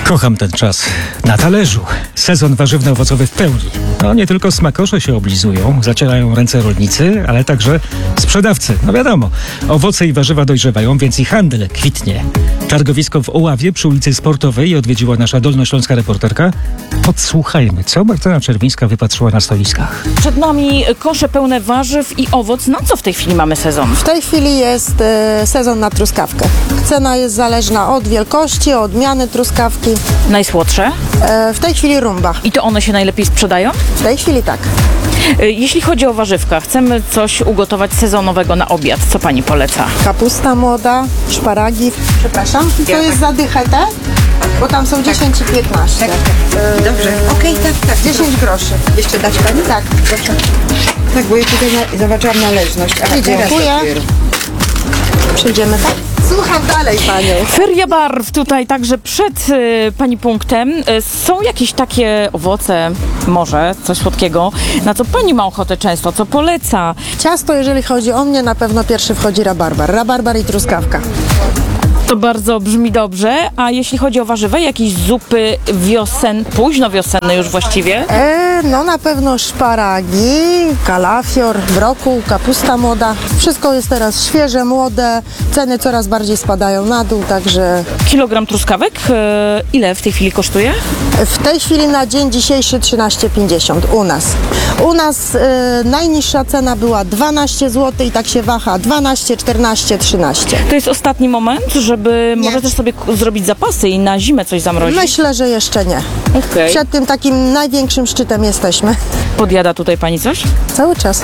Kocham ten czas. Na talerzu. Sezon warzywno-owocowy w pełni. No nie tylko smakosze się oblizują, zacierają ręce rolnicy, ale także sprzedawcy. No wiadomo, owoce i warzywa dojrzewają, więc i handel kwitnie. Targowisko w Oławie przy ulicy Sportowej odwiedziła nasza dolnośląska reporterka. Podsłuchajmy, co Martyna Czerwińska wypatrzyła na stoiskach. Przed nami kosze pełne warzyw i owoc. Na co w tej chwili mamy sezon? W tej chwili jest sezon na truskawkę. Cena jest zależna od wielkości, od odmiany truskawki. Najsłodsze? W tej chwili rumba. I to one się najlepiej sprzedają? W tej chwili tak. Jeśli chodzi o warzywka, chcemy coś ugotować sezonowego na obiad. Co pani poleca? Kapusta młoda, szparagi. Przepraszam, to jest za dychę te? Bo tam są 10 i 15. Dobrze, okej, tak. 10 groszy. Jeszcze dać pani? Tak. Proszę. Tak, bo ja tutaj zobaczyłam należność. I dziękuję. Przejdziemy tak? Słucham dalej panią. Feria barw tutaj także przed pani punktem. Są jakieś takie owoce, może coś słodkiego, na co pani ma ochotę często, co poleca? Ciasto, jeżeli chodzi o mnie, na pewno pierwszy wchodzi rabarbar. Rabarbar i truskawka. To bardzo brzmi dobrze. A jeśli chodzi o warzywa, jakieś zupy późno wiosenne już właściwie? No na pewno szparagi, kalafior, brokuł, kapusta młoda. Wszystko jest teraz świeże, młode. Ceny coraz bardziej spadają na dół, także... Kilogram truskawek, ile w tej chwili kosztuje? W tej chwili na dzień dzisiejszy 13,50 u nas. U nas najniższa cena była 12 zł i tak się waha 12, 14, 13. To jest ostatni moment, żeby może też sobie zrobić zapasy i na zimę coś zamrozić? Myślę, że jeszcze nie. Okej. Przed tym takim największym szczytem jesteśmy. Podjada tutaj pani coś? Cały czas.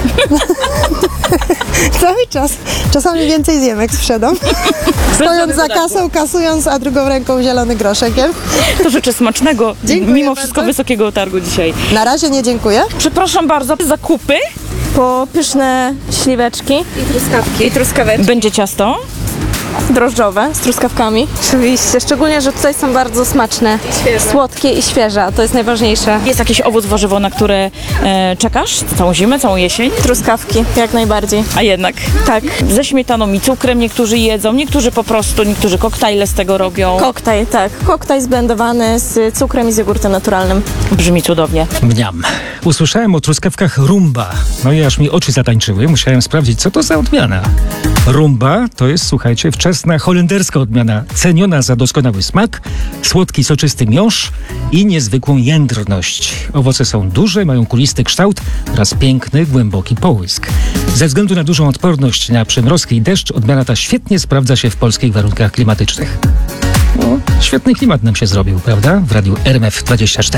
Cały czas. Czasami więcej zjem, jak sprzedam. Stojąc za kasą, kasując, a drugą ręką zielony groszek. To życzę smacznego, Dziękuję mimo wszystko bardzo. wysokiego targu dzisiaj. Na razie nie dziękuję. Przepraszam bardzo, zakupy. Po pyszne śliweczki i truskaweczki. Będzie ciasto. Drożdżowe z truskawkami. Oczywiście, szczególnie, że tutaj są bardzo smaczne, słodkie i świeże, a to jest najważniejsze. Jest jakiś owoc, warzywo, na które czekasz całą zimę, całą jesień? Truskawki, jak najbardziej. A jednak. Tak. Ze śmietaną i cukrem niektórzy jedzą, niektórzy koktajle z tego robią. Koktajl, tak. Koktajl zblendowany z cukrem i z jogurtem naturalnym. Brzmi cudownie. Mniam. Usłyszałem o truskawkach rumba. No i aż mi oczy zatańczyły. Musiałem sprawdzić, co to za odmiana. Rumba to jest, słuchajcie, wczesna holenderska odmiana, ceniona za doskonały smak, słodki, soczysty miąższ i niezwykłą jędrność. Owoce są duże, mają kulisty kształt oraz piękny, głęboki połysk. Ze względu na dużą odporność na przymrozki i deszcz, odmiana ta świetnie sprawdza się w polskich warunkach klimatycznych. No, świetny klimat nam się zrobił, prawda? W radiu RMF24.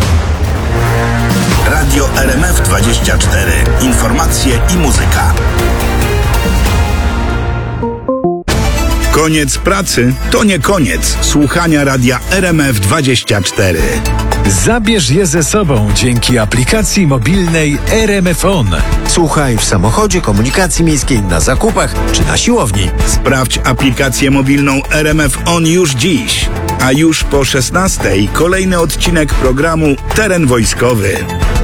Radio RMF24. Informacje i muzyka. Koniec pracy to nie koniec słuchania radia RMF24. Zabierz je ze sobą dzięki aplikacji mobilnej RMF On. Słuchaj w samochodzie, komunikacji miejskiej, na zakupach czy na siłowni. Sprawdź aplikację mobilną RMF On już dziś. A już po 16:00 kolejny odcinek programu Teren Wojskowy.